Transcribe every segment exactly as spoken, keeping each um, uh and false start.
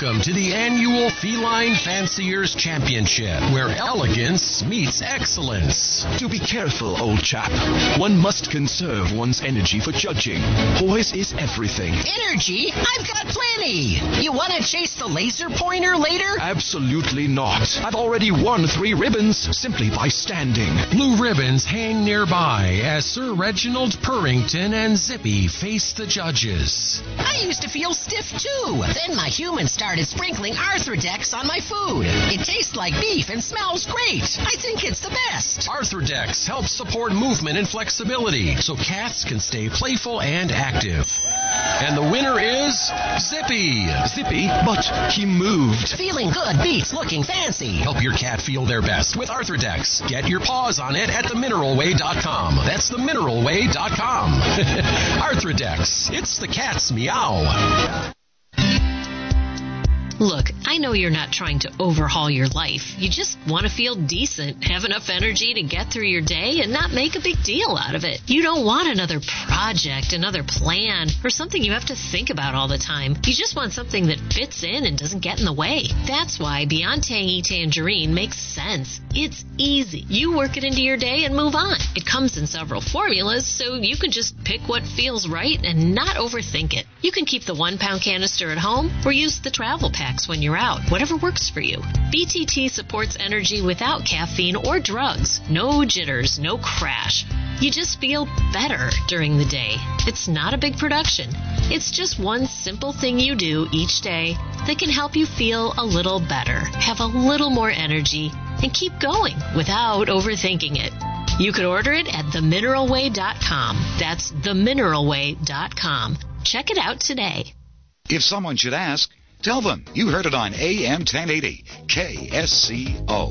Welcome to the annual Feline Fanciers Championship, where elegance meets excellence. Do be careful, old chap. One must conserve one's energy for judging. Poise is everything. Energy? I've got plenty. You want to chase the laser pointer later? Absolutely not. I've already won three ribbons simply by standing. Blue ribbons hang nearby as Sir Reginald Purrington and Zippy face the judges. I used to feel stiff too. Then my humans started sprinkling Arthrodex on my food. It tastes like beef and smells great. I think it's the best. Arthrodex helps support movement and flexibility so cats can stay playful and active. And the winner is Zippy. Zippy? But he moved. Feeling good beats looking fancy. Help your cat feel their best with Arthrodex. Get your paws on it at the mineral way dot com. That's the mineral way dot com. Arthrodex. It's the cat's meow. Look, I know you're not trying to overhaul your life. You just want to feel decent, have enough energy to get through your day and not make a big deal out of it. You don't want another project, another plan, or something you have to think about all the time. You just want something that fits in and doesn't get in the way. That's why Beyond Tangy Tangerine makes sense. It's easy. You work it into your day and move on. It comes in several formulas, so you can just pick what feels right and not overthink it. You can keep the one-pound canister at home or use the travel pack when you're out, whatever works for you. B T T supports energy without caffeine or drugs. No jitters, no crash. You just feel better during the day. It's not a big production. It's just one simple thing you do each day that can help you feel a little better, have a little more energy, and keep going without overthinking it. You could order it at the mineral way dot com. That's the mineral way dot com. Check it out today. If someone should ask, tell them you heard it on A M ten eighty K S C O.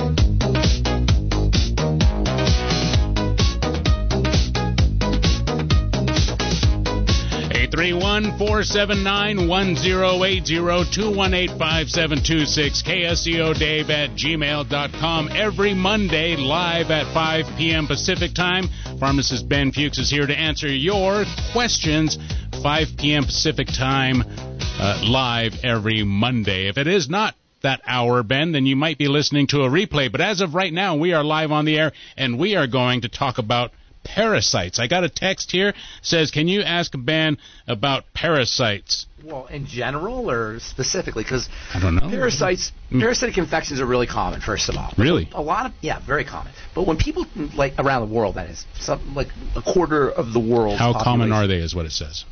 eight three one, four seven nine, one zero eight zero, two one eight, five seven two six, K S C O Dave at gmail dot com. Every Monday, live at five p.m. Pacific Time. Pharmacist Ben Fuchs is here to answer your questions. five p.m. Pacific Time. Uh, live every Monday. If it is not that hour, Ben, then you might be listening to a replay. But as of right now, we are live on the air, and we are going to talk about parasites. I got a text here, says, can you ask Ben about parasites? Well, in general or specifically? Because I don't know. Parasites, parasitic infections are really common, first of all. Really? A lot of, yeah, very common. But when people, like, around the world, that is, some, like a quarter of the world. How common are they, is what it says.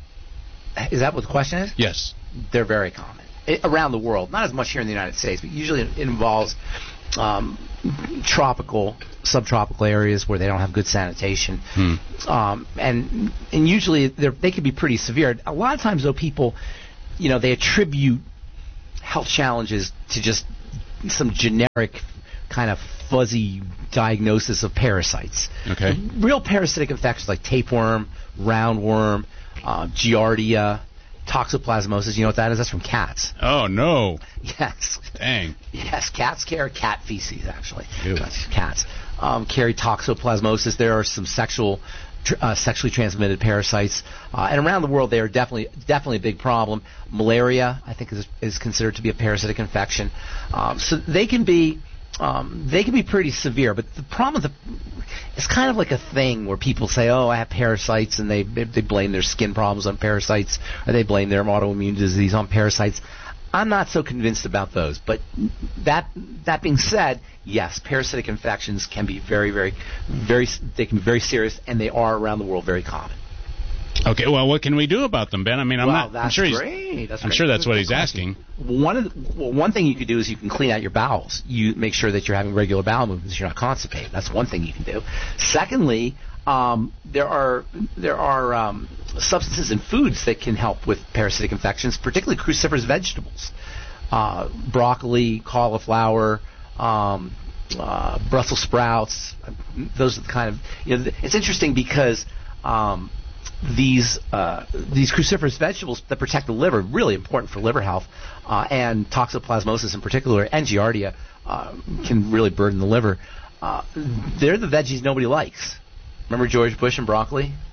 Is that what the question is? Yes. They're very common it, around the world. Not as much here in the United States, but usually it involves um, tropical, subtropical areas where they don't have good sanitation. Hmm. Um, and and usually they can be pretty severe. A lot of times, though, people, you know, they attribute health challenges to just some generic kind of fuzzy diagnosis of parasites. Okay. Real parasitic infections like tapeworm, roundworm, uh, giardia, toxoplasmosis. You know what that is? That's from cats. Oh, no. Yes. Dang. Yes, cats carry cat feces, actually. Ew. Cats um, carry toxoplasmosis. There are some sexual, tr- uh, sexually transmitted parasites, uh, and around the world they are definitely, definitely a big problem. Malaria, I think, is is considered to be a parasitic infection. Um, so they can be. Um, they can be pretty severe, but the problem with the, it's kind of like a thing where people say, oh, I have parasites, and they they blame their skin problems on parasites, or they blame their autoimmune disease on parasites. I'm not so convinced about those, but that that being said, yes, parasitic infections can be very, very, very, they can be very serious, and they are around the world very common. Okay, well, what can we do about them, Ben? I mean, I'm well, not. That's I'm sure he's. Great. That's I'm great. sure that's what he's asking. One of the, well, one thing you can do is you can clean out your bowels. You make sure that you're having regular bowel movements. You're not constipated. That's one thing you can do. Secondly, um, there are there are um, substances in foods that can help with parasitic infections, particularly cruciferous vegetables, uh, broccoli, cauliflower. Um, uh, Brussels sprouts. Those are the kind of. You know, it's interesting because. Um, These uh, these cruciferous vegetables that protect the liver, really important for liver health, uh, and toxoplasmosis in particular, and giardia uh, can really burden the liver. Uh, they're the veggies nobody likes. Remember George Bush and broccoli?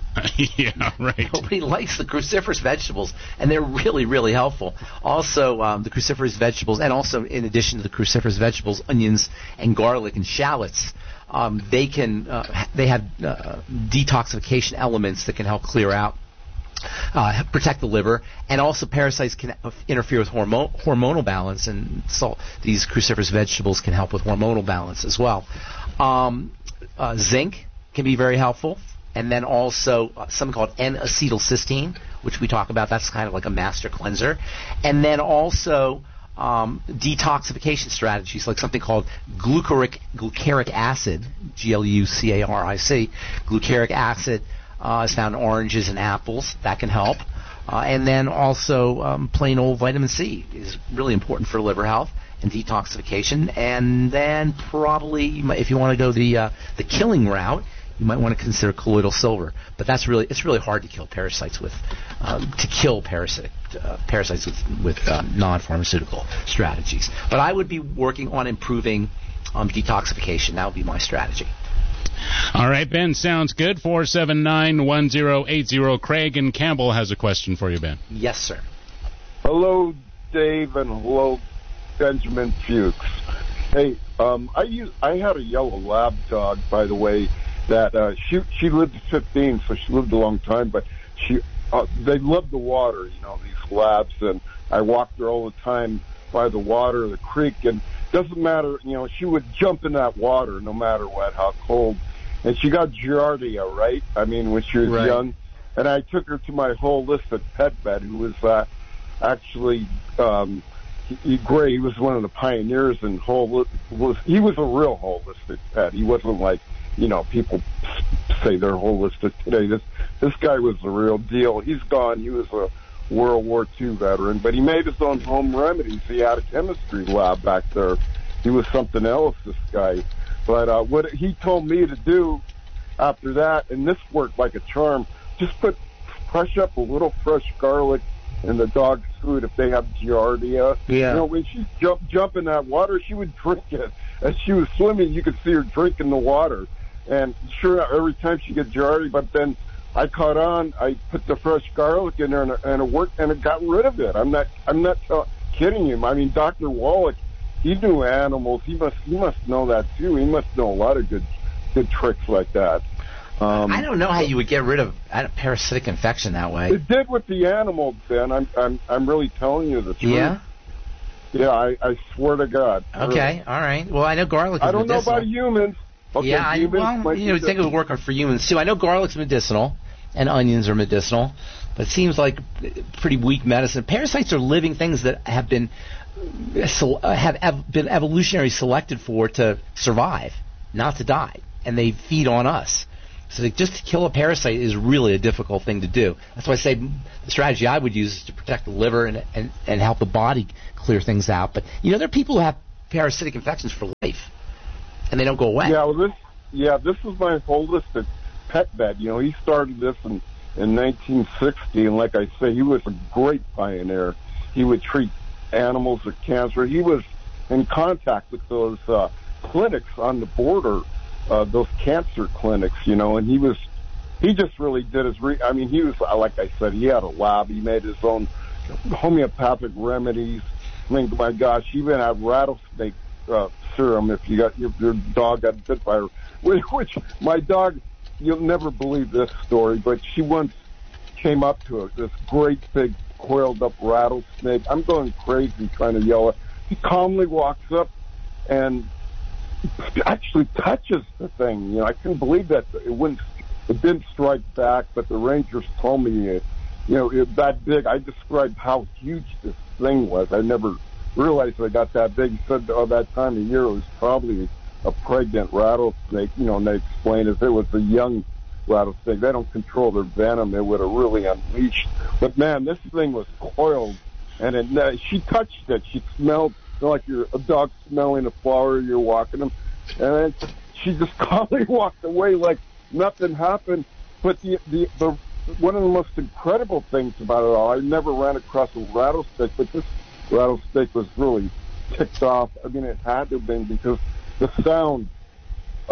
Yeah, right. Nobody likes the cruciferous vegetables, and they're really, really helpful. Also, um, the cruciferous vegetables, and also in addition to the cruciferous vegetables, onions and garlic and shallots, um, they can uh, they have uh, detoxification elements that can help clear out, uh, protect the liver, and also parasites can interfere with hormo- hormonal balance, and so these cruciferous vegetables can help with hormonal balance as well. Um, uh, zinc can be very helpful. And then also uh, something called N-acetylcysteine, which we talk about. That's kind of like a master cleanser. And then also um, detoxification strategies, like something called glucaric, glucaric acid, G L U C A R I C. Glucaric acid uh, is found in oranges and apples. That can help. Uh, and then also um, plain old vitamin C is really important for liver health and detoxification. And then probably, you might, if you want to go the uh, the killing route, you might want to consider colloidal silver, but that's really it's really hard to kill parasites with um, to kill parasite uh, parasites with with um, non-pharmaceutical strategies. But I would be working on improving um, detoxification. That would be my strategy. All right, Ben, sounds good. four seven nine, one zero eight zero. Craig and Campbell has a question for you, Ben. Yes, sir. Hello, Dave, and hello, Benjamin Fuchs. Hey, um, I use I had a yellow lab dog, by the way. That uh, she she lived to fifteen, so she lived a long time. But she uh, they loved the water, you know, these labs, and I walked her all the time by the water, the creek, and doesn't matter, you know, she would jump in that water no matter what, how cold. And she got Giardia, right? I mean, when she was right. young, and I took her to my holistic pet vet, who was uh, actually um, he, he, Gray. He was one of the pioneers in whole. Was he was a real holistic pet? He wasn't like, you know, people say they're holistic today. This this guy was the real deal. He's gone. He was a World War Two veteran, but he made his own home remedies. He had a chemistry lab back there. He was something else, this guy. But uh, what he told me to do after that, and this worked like a charm, just put crush up a little fresh garlic in the dog's food if they have Giardia. Yeah. You know, when she jump jump in that water, she would drink it. As she was swimming, you could see her drinking the water. And sure, every time she gets Giardia, but then I caught on. I put the fresh garlic in there, and, and it worked, and it got rid of it. I'm not, I'm not t- kidding you. I mean, Doctor Wallach, he knew animals. He must, he must know that too. He must know a lot of good, good tricks like that. Um, I don't know how you would get rid of a parasitic infection that way. It did with the animals, Ben. I'm, I'm, I'm really telling you the truth. Yeah. Yeah, I, I swear to God. Okay, really. all right. Well, I know garlic is I don't medicinal. know about humans. Okay, yeah, I, well, you know, think it would work for humans too. I know garlic's medicinal, and onions are medicinal, but it seems like pretty weak medicine. Parasites are living things that have been have ev- been evolutionarily selected for to survive, not to die, and they feed on us. So just to kill a parasite is really a difficult thing to do. That's why I say the strategy I would use is to protect the liver and and, and help the body clear things out. But you know, there are people who have parasitic infections for life, and they don't go away. Yeah, well, this yeah, this is my holistic pet vet. You know, he started this in in nineteen sixty, and like I say, he was a great pioneer. He would treat animals with cancer. He was in contact with those uh, clinics on the border. Uh, those cancer clinics, you know, and he was, he just really did his, re- I mean, he was, like I said, he had a lab. He made his own homeopathic remedies. I mean, my gosh, he even had rattlesnake uh, serum if you got, your, your dog got bit by her, which my dog, you'll never believe this story, but she once came up to it, this great big coiled up rattlesnake. I'm going crazy trying to yell at. He calmly walks up and actually touches the thing. You know, I couldn't believe that it wouldn't, it didn't strike back, but the rangers told me, it, you know, it, that big. I described how huge this thing was. I never realized it got that big. He said, oh, that time of year it was probably a pregnant rattlesnake, you know, and they explained if it was a young rattlesnake, they don't control their venom, it would have really unleashed. But man, this thing was coiled, and it, uh, she touched it. She smelled, you know, like you're a dog smelling a flower, you're walking them, and then she just calmly walked away like nothing happened. But the, the the one of the most incredible things about it all, I never ran across a rattlesnake, but this rattlesnake was really ticked off. I mean, it had to have been because the sound, uh,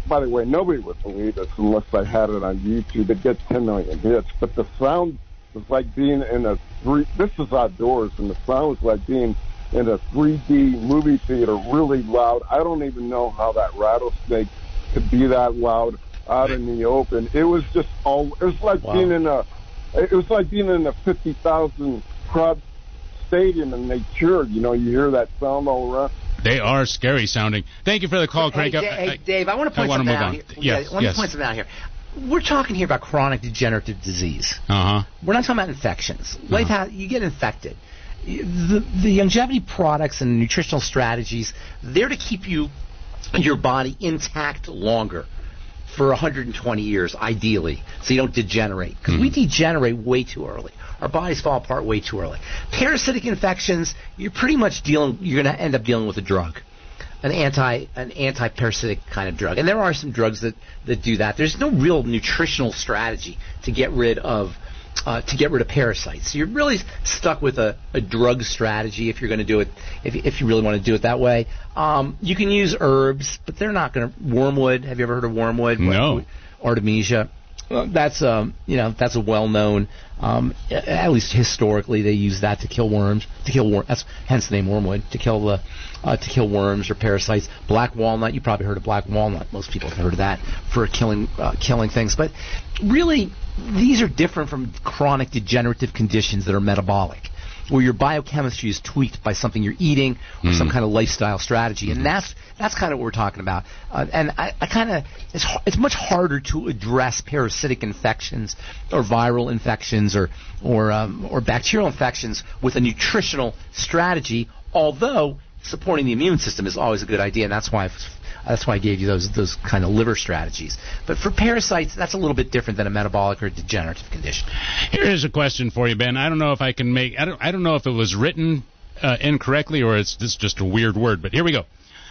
by the way, nobody would believe this unless I had it on YouTube. It gets ten million hits, but the sound was like being in a three. This is outdoors, and the sound was like being in a three D movie theater, really loud. I don't even know how that rattlesnake could be that loud out in the open. It was just all. It was like wow. being in a. It was like being in a fifty thousand crowd stadium, and they cheered. You know, you hear that sound all around. They are scary sounding. Thank you for the call, Craig. Hey, hey, hey Dave, I want to point something out here. Yes, I want yes. to point something out here. We're talking here about chronic degenerative disease. Uh-huh. We're not talking about infections. Uh-huh. Life ha- you get infected. The, the longevity products and nutritional strategies, they're to keep you, your body intact longer for one hundred twenty years, ideally, so you don't degenerate. Because mm. we degenerate way too early. Our bodies fall apart way too early. Parasitic infections, you're pretty much dealing. You're going to end up dealing with a drug, an anti, an anti-parasitic kind of drug. And there are some drugs that, that do that. There's no real nutritional strategy to get rid of uh, to get rid of parasites. So you're really stuck with a, a drug strategy if you're going to do it. If if you really want to do it that way, um, you can use herbs, but they're not going to. Wormwood. Have you ever heard of wormwood? No. Artemisia. Well, that's um, you know, that's a well-known. Um, at least historically, they use that to kill worms. To kill worms. That's hence the name wormwood. To kill the, uh, to kill worms or parasites. Black walnut. You probably heard of black walnut. Most people have heard of that for killing uh, killing things. But really, these are different from chronic degenerative conditions that are metabolic, where your biochemistry is tweaked by something you're eating or mm. some kind of lifestyle strategy, and that's that's kind of what we're talking about. Uh, and I, I kind of it's it's much harder to address parasitic infections or viral infections or or um, or bacterial infections with a nutritional strategy. Although supporting the immune system is always a good idea, and that's why I've, that's why I gave you those those kind of liver strategies. But for parasites, that's a little bit different than a metabolic or degenerative condition. Here is a question for you, Ben. I don't know if I can make. I don't. I don't know if it was written uh, incorrectly or it's this just a weird word. But here we go.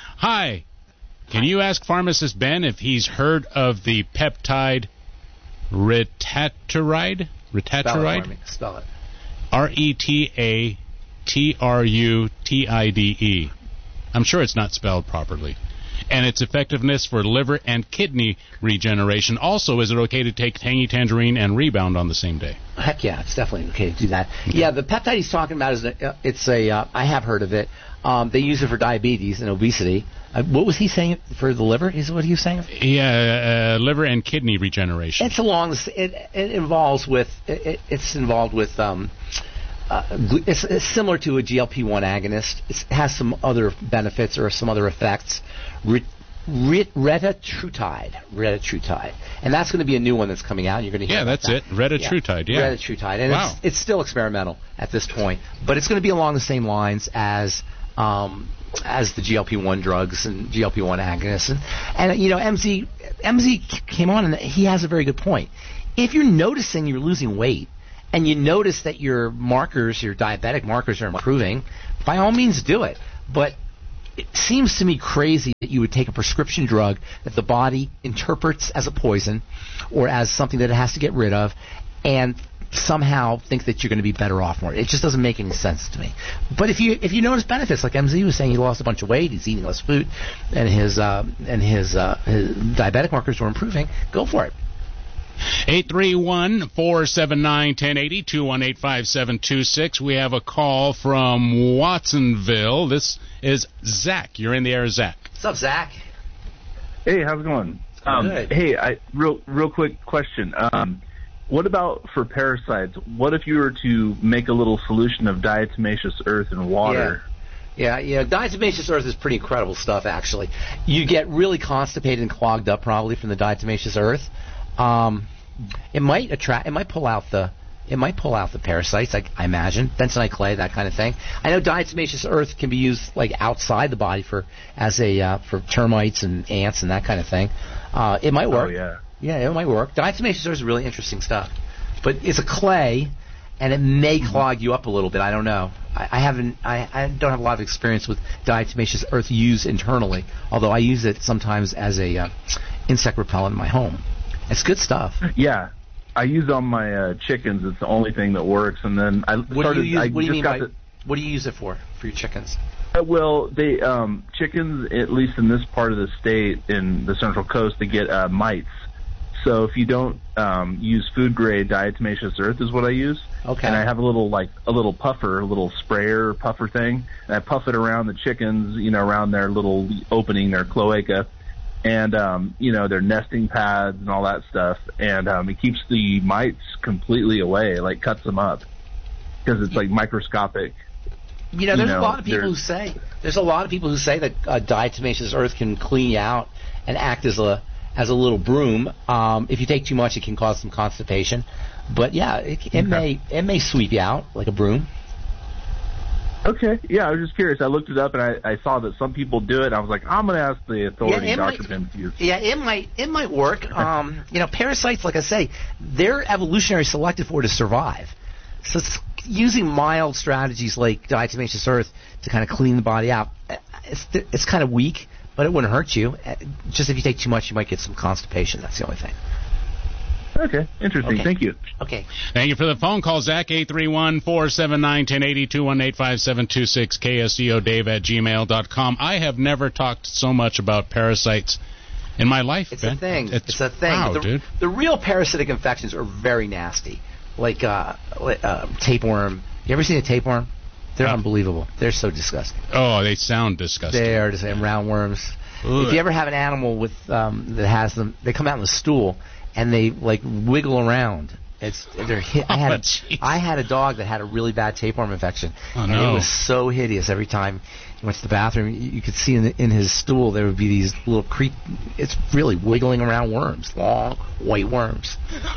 Hi. Can you ask pharmacist Ben if he's heard of the peptide retatrutide? Retatrutide? Spell it. R E T A T R U T I D E. I'm sure it's not spelled properly. And its effectiveness for liver and kidney regeneration. Also, is it okay to take tangy tangerine and rebound on the same day? Heck yeah, it's definitely okay to do that. Yeah, the peptide he's talking about is a, it's a. Uh, I have heard of it. Um, they use it for diabetes and obesity. Uh, what was he saying for the liver? Is what he was saying? Yeah, uh, liver and kidney regeneration. It's along. It, it involves with. It, it's involved with. Um, Uh, it's, it's similar to a G L P one agonist. It has some other benefits or some other effects. Ret- ret- retatrutide, retatrutide, and that's going to be a new one that's coming out. You're going to hear yeah, about that's that. it. Retatrutide, yeah. Retatrutide, and wow. it's, it's still experimental at this point, but it's going to be along the same lines as um, as the G L P one drugs and G L P one agonists, and, and you know M Z M Z came on and he has a very good point. If you're noticing you're losing weight, and you notice that your markers, your diabetic markers are improving, by all means do it. But it seems to me crazy that you would take a prescription drug that the body interprets as a poison or as something that it has to get rid of and somehow think that you're going to be better off more. It just doesn't make any sense to me. But if you if you notice benefits, like M Z was saying, he lost a bunch of weight, he's eating less food, and his, uh, and his, uh, his diabetic markers were improving, go for it. eight three one, four seven nine, one zero eight zero, two one eight, five seven two six. We have a call from Watsonville. This is Zach. You're in the air, Zach. What's up, Zach? Hey, how's it going? Um, Good. Hey, I, real real quick question. Um, what about for parasites? What if you were to make a little solution of diatomaceous earth and water? Yeah, yeah, diatomaceous earth is pretty incredible stuff, actually. You get really constipated and clogged up probably from the diatomaceous earth. Um, it might attract. It might pull out the. It might pull out the parasites. I, I imagine bentonite clay, that kind of thing. I know diatomaceous earth can be used like outside the body for as a uh, for termites and ants and that kind of thing. Uh, it might work. Oh yeah. Yeah, it might work. Diatomaceous earth is really interesting stuff, but it's a clay, and it may clog you up a little bit. I don't know. I, I haven't. I, I don't have a lot of experience with diatomaceous earth used internally, although I use it sometimes as a uh, insect repellent in my home. It's good stuff. Yeah, I use it on my uh, chickens. It's the only thing that works. And then I what started. Do you use, I what do you just mean got by? the, what do you use it for? For your chickens? Uh, well, they um, chickens, at least in this part of the state, in the Central Coast, they get uh, mites. So if you don't um, use food grade diatomaceous earth, is what I use. Okay. And I have a little like a little puffer, a little sprayer puffer thing, and I puff it around the chickens, you know, around their little opening, their cloaca, and um, you know, their nesting pads and all that stuff, and um, it keeps the mites completely away, like cuts them up, because it's like microscopic. You know, there's you know, a lot of people who say there's a lot of people who say that uh, diatomaceous earth can clean you out and act as a as a little broom. Um, if you take too much, it can cause some constipation. But yeah, it, it okay. may it may sweep you out like a broom. Okay, yeah, I was just curious. I looked it up and I, I saw that some people do it. And I was like, I'm going to ask the authority, yeah, Doctor Might, Penfield. Yeah, it might it might work. Um, you know, parasites, like I say, they're evolutionary selected for to survive. So it's using mild strategies like diatomaceous earth to kind of clean the body out, it's it's kind of weak, but it wouldn't hurt you. Just if you take too much, you might get some constipation. That's the only thing. Okay, interesting. Okay. Thank you. Okay. Thank you for the phone call, Zach. eight three one, four seven nine, one zero eight zero, two one eight five seven two six, K S E O Dave at gmail dot com. I have never talked so much about parasites in my life, It's Ben. a thing. It's, it's a thing. Wow, the, dude. The real parasitic infections are very nasty, like uh, uh, tapeworm. You ever seen a tapeworm? They're Uh, unbelievable. They're so disgusting. Oh, they sound disgusting. They are disgusting. Roundworms. If you ever have an animal with um, that has them, they come out in the stool and they like wiggle around. It's they're. Hi- I had Oh, a, I had a dog that had a really bad tapeworm infection, Oh, and no. it was so hideous. Every time he went to the bathroom, you, you could see in, the, in his stool there would be these little creep. It's really wiggling around worms, long white worms.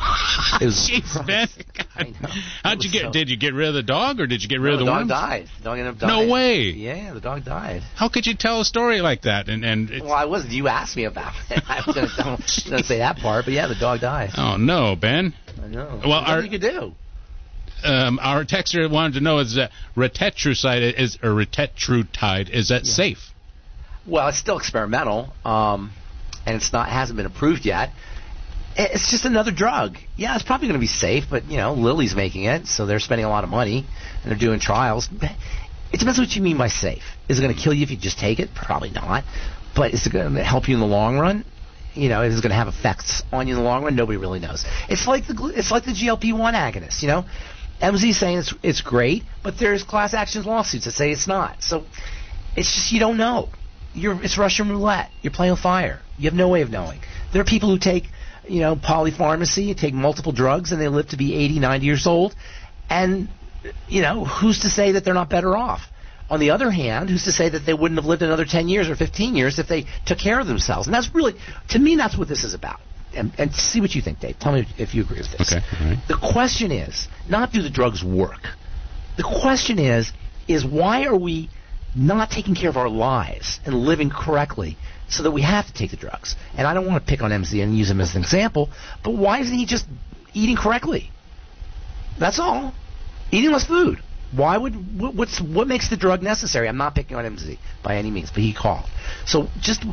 It was Jeez, Ben. I know. How'd It you was get? so- Did you get rid of the dog, or did you get rid No, of the, the dog worms? died. The dog ended up No dying. way. Yeah, the dog died. How could you tell a story like that? And and it's, Well, I wasn't. You asked me about it. I was going to say that part, but yeah, the dog died. oh no, Ben. I know. Well, What our- you could do? Um, our texter wanted to know is that ritetrocide is or ritetrutide is that safe? Well, it's still experimental, um, and it's not hasn't been approved yet. It's just another drug. Yeah, it's probably going to be safe, but you know, Lilly's making it, so they're spending a lot of money and they're doing trials. It depends what you mean by safe. Is it going to kill you if you just take it? Probably not. But is it going to help you in the long run? You know, is it going to have effects on you in the long run? Nobody really knows. It's like the glu- it's like the G L P one agonist. You know, M Z saying it's it's great, but there's class action lawsuits that say it's not. So it's just you don't know. You're it's Russian roulette. You're playing with fire. You have no way of knowing. There are people who take, you know, polypharmacy, take multiple drugs, and they live to be eighty, ninety years old. And, you know, who's to say that they're not better off? On the other hand, who's to say that they wouldn't have lived another ten years or fifteen years if they took care of themselves? And that's really, to me, that's what this is about. And, and see what you think, Dave. Tell me if you agree with this. Okay. All right. The question is, not do the drugs work. The question is, is why are we not taking care of our lives and living correctly so that we have to take the drugs? And I don't want to pick on M Z and use him as an example, but why isn't he just eating correctly? That's all. Eating less food. Why would what, what's what makes the drug necessary? I'm not picking on M Z by any means, but he called. So just